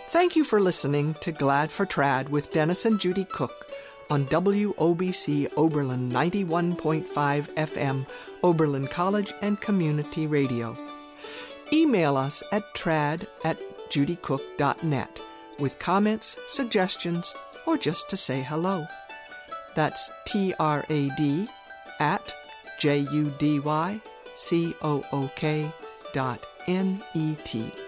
Thank you for listening to Glad for Trad with Dennis and Judy Cook on WOBC Oberlin 91.5 FM, Oberlin College and Community Radio. Email us at trad@judycook.net with comments, suggestions, or just to say hello. That's TRAD@JUDYCOOK.net.